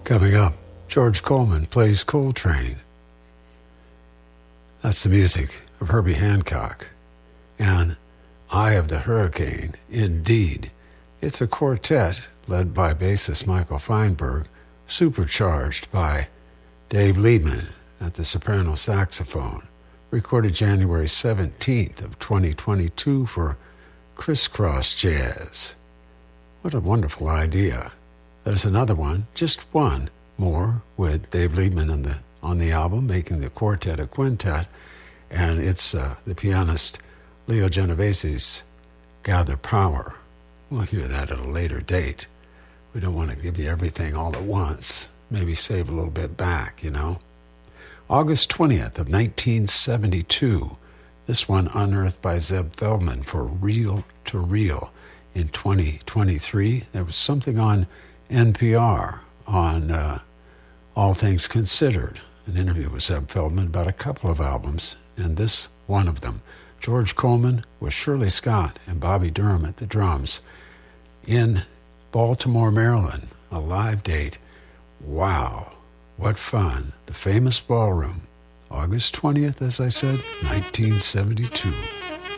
Coming up, George Coleman plays Coltrane. That's the music of Herbie Hancock. And Eye of the Hurricane, indeed. It's a quartet led by bassist Michael Feinberg, supercharged by Dave Liebman at the soprano saxophone. Recorded January 17th of 2022 for Crisscross Jazz. What a wonderful idea. There's another one, just one more, with Dave Liebman on the album, making the quartet a quintet, and it's the pianist Leo Genovese's Gather Power. We'll hear that at a later date. We don't want to give you everything all at once. Maybe save a little bit back, you know. August 20th of 1972, this one unearthed by Zeb Feldman for Reel to Reel. In 2023, there was something on NPR on All Things Considered, an interview with Zeb Feldman about a couple of albums, and this one of them. George Coleman with Shirley Scott and Bobby Durham at the drums in Baltimore, Maryland, a live date. Wow, what fun. The famous ballroom, August 20th, as I said, 1972.